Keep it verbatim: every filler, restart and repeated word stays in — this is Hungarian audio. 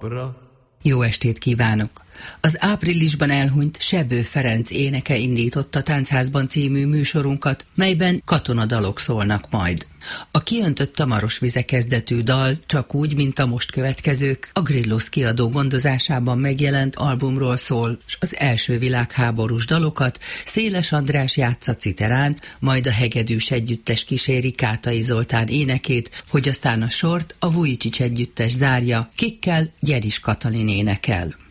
napra. Jó estét kívánok! Az áprilisban elhunyt Sebő Ferenc éneke indította Táncházban című műsorunkat, melyben katonadalok szólnak majd. A kiöntött tamaros vize kezdetű dal csak úgy, mint a most következők, a Grillos kiadó gondozásában megjelent albumról szól, s az első világháborús dalokat Széles András játsza citerán, majd a hegedűs együttes kíséri Kátai Zoltán énekét, hogy aztán a sort a Vujicics együttes zárja, kikkel Gyeris Katalin énekel.